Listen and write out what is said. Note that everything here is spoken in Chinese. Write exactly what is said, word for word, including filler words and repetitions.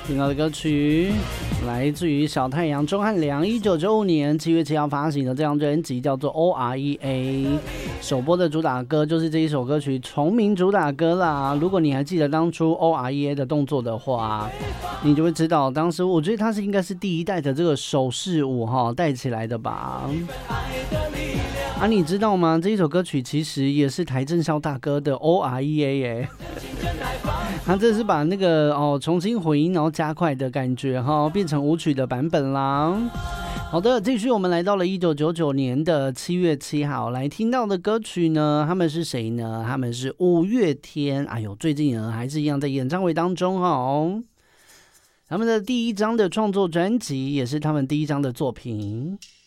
听到的歌曲来自于小太阳钟汉良一九九五年七月七号发行的这张专辑叫做 O R E A， 首播的主打歌就是这一首歌曲重名主打歌啦。如果你还记得当初 O R E A 的动作的话，你就会知道当时我觉得它是应该是第一代的这个手势舞哈带起来的吧。啊，你知道吗？这一首歌曲其实也是邰正宵大哥的 O R E A 耶。他这是把那个哦重新混音，然后加快的感觉哈、哦，变成舞曲的版本啦。好的，继续我们来到了一九九九年的七月七号，来听到的歌曲呢，他们是谁呢？他们是五月天。哎呦，最近呢还是一样在演唱会当中哦。他们的第一张的创作专辑，也是他们第一张的作品。